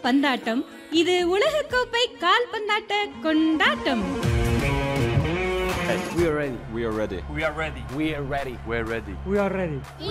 பந்தாட்டம். இது உலகக்கோப்பை கால்பந்தாட்ட கொண்டாட்டம். We are ready. We are ready. We are ready. We are ready. We're ready. We are ready. We